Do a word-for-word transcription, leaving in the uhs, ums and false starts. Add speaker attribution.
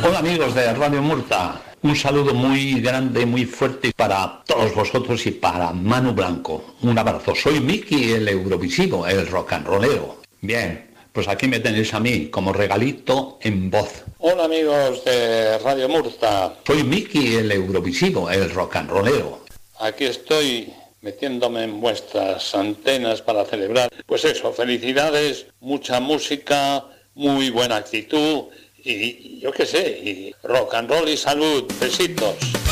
Speaker 1: Hola amigos de Radio Murta, un saludo muy grande, muy fuerte para todos vosotros y para Manu Blanco. Un abrazo, soy Miki el Eurovisivo, el rock and rollero. Bien, pues aquí me tenéis a mí como regalito en voz. Hola amigos de Radio Murta, soy Miki el Eurovisivo, el rock and rollero. Aquí estoy metiéndome en vuestras antenas para celebrar, pues eso, felicidades, mucha música, muy buena actitud y yo qué sé, y rock and roll y salud, besitos.